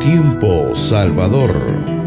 Tiempo Salvador.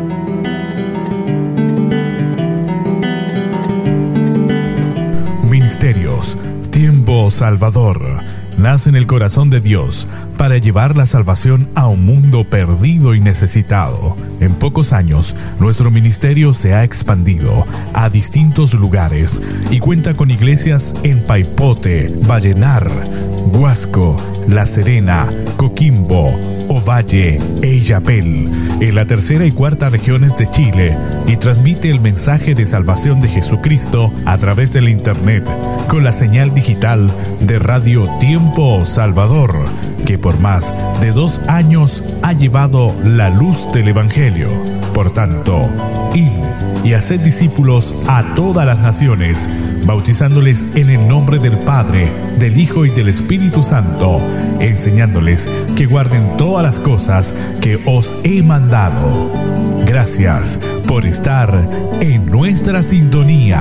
Ministerios Tiempo Salvador nace en el corazón de Dios para llevar la salvación a un mundo perdido y necesitado. En pocos años, nuestro ministerio se ha expandido a distintos lugares y cuenta con iglesias en Paipote, Vallenar, Huasco, La Serena, Coquimbo, Ovalle e Illapel, en la tercera y cuarta regiones de Chile, y transmite el mensaje de salvación de Jesucristo a través del Internet, con la señal digital de Radio Tiempo Salvador, que por más de 2 años ha llevado la luz del Evangelio. Por tanto, id y haced discípulos a todas las naciones, bautizándoles en el nombre del Padre, del Hijo y del Espíritu Santo, enseñándoles que guarden todas las cosas que os he mandado. Gracias por estar en nuestra sintonía.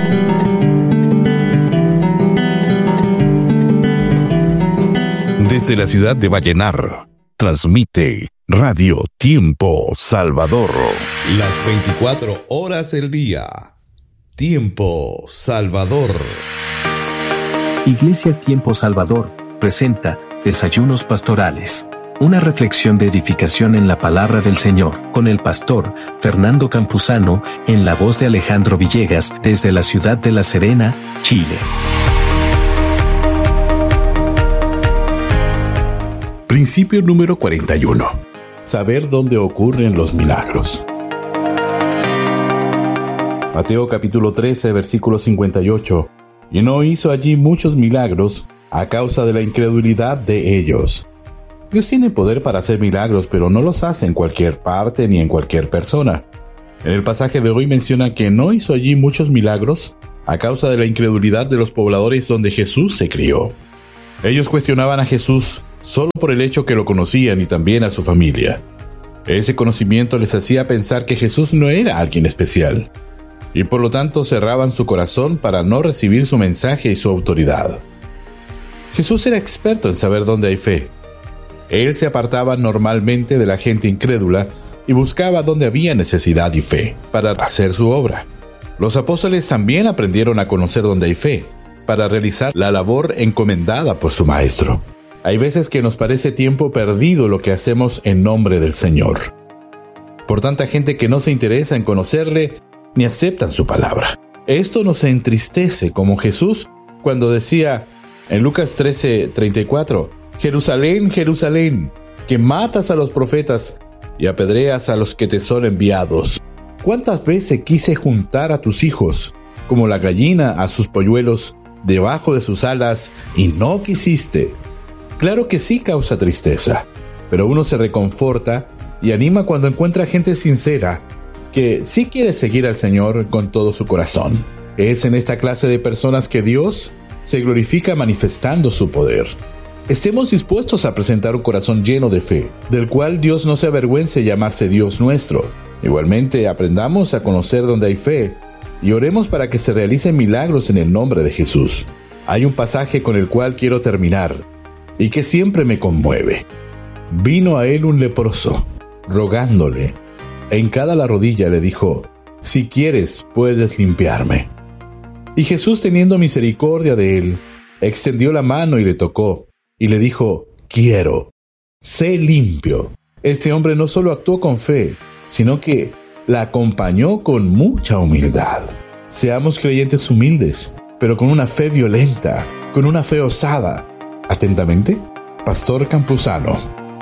Desde la ciudad de Vallenar, transmite Radio Tiempo Salvador. Las 24 horas del día. Tiempo Salvador. Iglesia Tiempo Salvador presenta Desayunos Pastorales, una reflexión de edificación en la palabra del Señor, con el pastor Fernando Campuzano, en la voz de Alejandro Villegas, desde la ciudad de La Serena, Chile. Principio número 41. Saber dónde ocurren los milagros. Mateo capítulo 13, versículo 58. Y no hizo allí muchos milagros a causa de la incredulidad de ellos. Dios tiene poder para hacer milagros, pero no los hace en cualquier parte ni en cualquier persona. En el pasaje de hoy menciona que no hizo allí muchos milagros a causa de la incredulidad de los pobladores donde Jesús se crió. Ellos cuestionaban a Jesús solo por el hecho que lo conocían y también a su familia. Ese conocimiento les hacía pensar que Jesús no era alguien especial, y por lo tanto cerraban su corazón para no recibir su mensaje y su autoridad. Jesús era experto en saber dónde hay fe. Él se apartaba normalmente de la gente incrédula y buscaba dónde había necesidad y fe para hacer su obra. Los apóstoles también aprendieron a conocer dónde hay fe para realizar la labor encomendada por su maestro. Hay veces que nos parece tiempo perdido lo que hacemos en nombre del Señor, por tanta gente que no se interesa en conocerle ni aceptan su palabra. Esto nos entristece, como Jesús cuando decía en Lucas 13:34, Jerusalén, Jerusalén, que matas a los profetas y apedreas a los que te son enviados. ¿Cuántas veces quise juntar a tus hijos, como la gallina a sus polluelos, debajo de sus alas, y no quisiste? Claro que sí causa tristeza, pero uno se reconforta y anima cuando encuentra gente sincera, que sí quiere seguir al Señor con todo su corazón. Es en esta clase de personas que Dios se glorifica manifestando su poder. Estemos dispuestos a presentar un corazón lleno de fe, del cual Dios no se avergüence llamarse Dios nuestro. Igualmente, aprendamos a conocer dónde hay fe y oremos para que se realicen milagros en el nombre de Jesús. Hay un pasaje con el cual quiero terminar y que siempre me conmueve. Vino a él un leproso, rogándole. En cada la rodilla le dijo, si quieres, puedes limpiarme. Y Jesús, teniendo misericordia de él, extendió la mano y le tocó, y le dijo, quiero, sé limpio. Este hombre no solo actuó con fe, sino que la acompañó con mucha humildad. Seamos creyentes humildes, pero con una fe violenta, con una fe osada. Atentamente, Pastor Campuzano.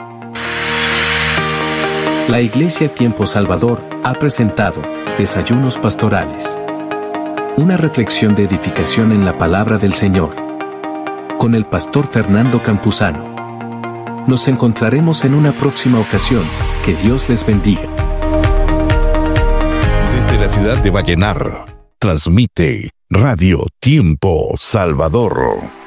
La Iglesia Tiempo Salvador ha presentado Desayunos Pastorales, una reflexión de edificación en la palabra del Señor, con el pastor Fernando Campuzano. Nos encontraremos en una próxima ocasión. Que Dios les bendiga. Desde la ciudad de Vallenar, transmite Radio Tiempo Salvador.